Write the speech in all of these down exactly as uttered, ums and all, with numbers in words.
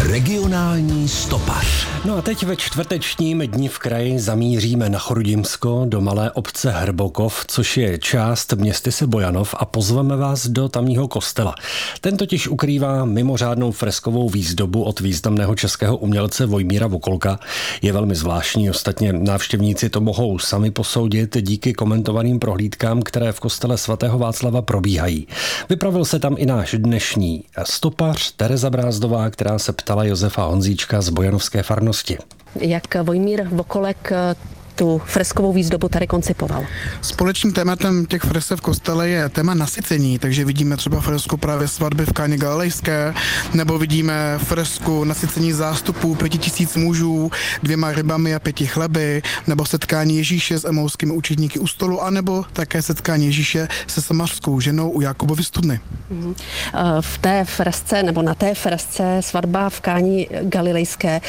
Regionální stopař. No a teď ve čtvrtečním dni v kraji zamíříme na Chrudimsko do malé obce Hrbokov, což je část městyse Bojanov, a pozveme vás do tamního kostela. Ten totiž ukrývá mimořádnou freskovou výzdobu od významného českého umělce Vojmíra Vokolka. Je velmi zvláštní, ostatně návštěvníci to mohou sami posoudit díky komentovaným prohlídkám, které v kostele svatého Václava probíhají. Vypravil se tam i náš dnešní stopař Tereza Brázdová, která se ptala Josefa Honzíčka z bojanovské farnosti. Jak Vojmír Vokolek tu freskovou výzdobu tady koncipoval? Společným tématem těch fresk v kostele je téma nasycení, takže vidíme třeba fresku právě svatby v Káně Galilejské, nebo vidíme fresku nasycení zástupů pěti tisíc mužů dvěma rybami a pěti chleby, nebo setkání Ježíše s emauskými učedníky u stolu, anebo také setkání Ježíše se samařskou ženou u Jakubovy studny. V té fresce, nebo na té fresce svatba v Káni Galilejské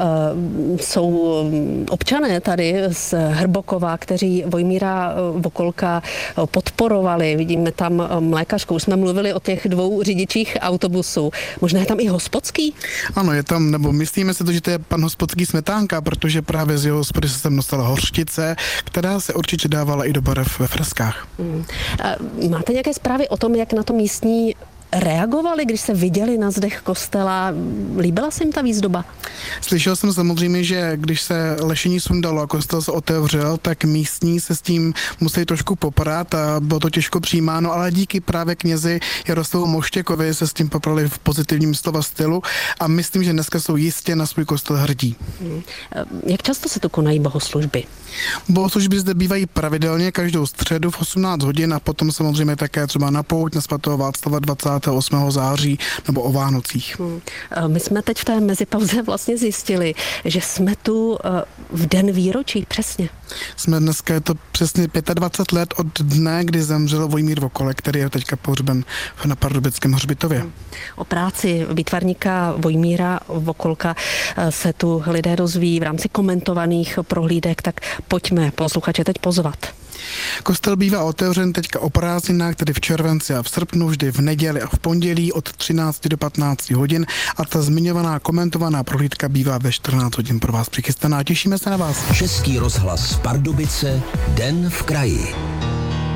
jsou občané tady z Hrbokova, kteří Vojmíra Vokolka podporovali. Vidíme tam mlékařku. Už jsme mluvili o těch dvou řidičích autobusů. Možná je tam i hospodský? Ano, je tam, nebo myslíme si to, že to je pan hospodský Smetánka, protože právě z jeho hospody se sem dostala hořčice, která se určitě dávala i do barev ve freskách. Hmm. Máte nějaké zprávy o tom, jak na to místní reagovali, když se viděli na zdech kostela? Líbila se jim ta výzdoba? Slyšel jsem samozřejmě, že když se lešení sundalo a kostel se otevřel, tak místní se s tím museli trošku poprat a bylo to těžko přijímáno, ale díky právě knězi Jaroslavu Moštěkovi se s tím poprali v pozitivním slova stylu a myslím, že dneska jsou jistě na svůj kostel hrdí. Hmm. Jak často se tu konají bohoslužby? Bohoslužby zde bývají pravidelně každou středu v osmnáct hodin a potom samozřejmě také třeba na pouť na svatého Václava dvacátého osmého září nebo o Vánocích. Hmm. My jsme teď v té mezipauze vlastně zjistili, že jsme tu v den výročí, přesně. Jsme dneska, je to přesně dvacet pět let od dne, kdy zemřel Vojmír Vokolek, který je teďka pohřben na Pardubickém hřbitově. Hmm. O práci výtvarníka Vojmíra Vokolka se tu lidé dozví v rámci komentovaných prohlídek, tak pojďme posluchače teď pozvat. Kostel bývá otevřen teďka o prázdninách, tedy v červenci a v srpnu, vždy v neděli a v pondělí od třinácti do patnácti hodin a ta zmiňovaná komentovaná prohlídka bývá ve čtrnáct hodin pro vás přichystaná. Těšíme se na vás. Český rozhlas Pardubice, Den v kraji.